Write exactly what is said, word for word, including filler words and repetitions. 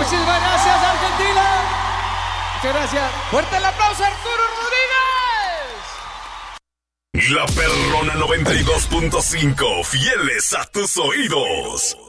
Muchísimas gracias, Argentina. Muchas gracias. Fuerte el aplauso, Arturo Rodríguez. La Perrona noventa y dos punto cinco, fieles a tus oídos.